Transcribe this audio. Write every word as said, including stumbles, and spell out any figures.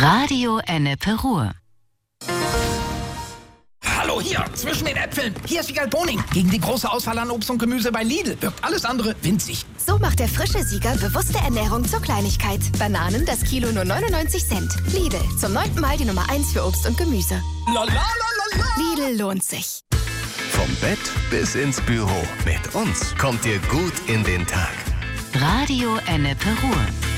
Radio Ennepe Ruhr. Hallo hier, zwischen den Äpfeln. Hier ist Wiegald Boning. Gegen die große Auswahl an Obst und Gemüse bei Lidl wirkt alles andere winzig. So macht der frische Sieger bewusste Ernährung zur Kleinigkeit. Bananen das Kilo nur neunundneunzig Cent. Lidl, zum neunten Mal die Nummer eins für Obst und Gemüse. La, la, la, la, la. Lidl lohnt sich. Vom Bett bis ins Büro. Mit uns kommt ihr gut in den Tag. Radio Ennepe Ruhr.